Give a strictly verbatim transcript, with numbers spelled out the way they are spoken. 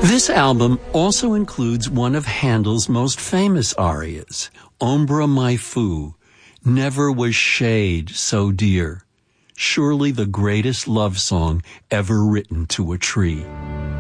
This album also includes one of Handel's most famous arias, Ombra mai fu, Never Was Shade So Dear, surely the greatest love song ever written to a tree.